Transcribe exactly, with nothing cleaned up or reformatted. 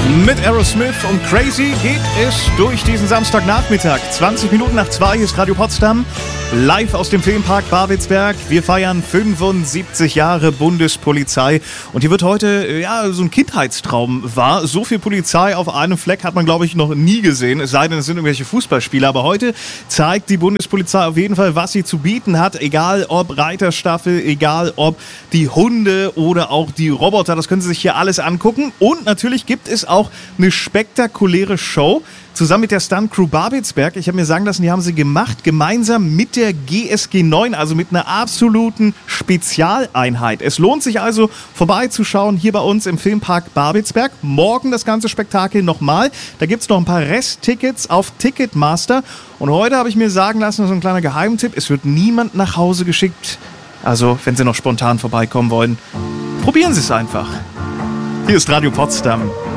Mit Aerosmith und Crazy geht es durch diesen Samstagnachmittag. zwanzig Minuten nach zwei, hier ist Radio Potsdam. Live aus dem Filmpark Babelsberg. Wir feiern fünfundsiebzig Jahre Bundespolizei. Und hier wird heute, ja, so ein Kindheitstraum wahr. So viel Polizei auf einem Fleck hat man, glaube ich, noch nie gesehen. Es sei denn, es sind irgendwelche Fußballspieler. Aber heute zeigt die Bundespolizei auf jeden Fall, was sie zu bieten hat. Egal ob Reiterstaffel, egal ob die Hunde oder auch die Roboter. Das können Sie sich hier alles angucken. Und natürlich gibt es auch eine spektakuläre Show. Zusammen mit der Stunt-Crew Babelsberg. Ich habe mir sagen lassen, die haben sie gemacht, gemeinsam mit der G S G neun, also mit einer absoluten Spezialeinheit. Es lohnt sich also, vorbeizuschauen hier bei uns im Filmpark Babelsberg. Morgen das ganze Spektakel nochmal. Da gibt es noch ein paar Resttickets auf Ticketmaster. Und heute habe ich mir sagen lassen, so ein kleiner Geheimtipp, es wird niemand nach Hause geschickt. Also, wenn Sie noch spontan vorbeikommen wollen, probieren Sie es einfach. Hier ist Radio Potsdam.